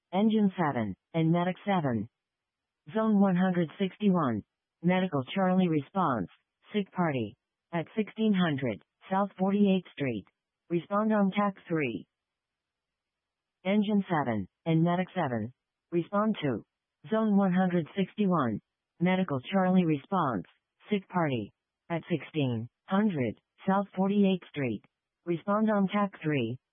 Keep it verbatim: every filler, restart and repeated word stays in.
Engine seven, and Medic seven. Zone one hundred sixty-one. Medical Charlie response. Sick party. At sixteen hundred, South forty-eighth Street. Respond on T A C three. Engine seven, and Medic seven. Respond to. Zone one hundred sixty-one. Medical Charlie response. Sick party. At sixteen hundred, South forty-eighth Street. Respond on T A C three.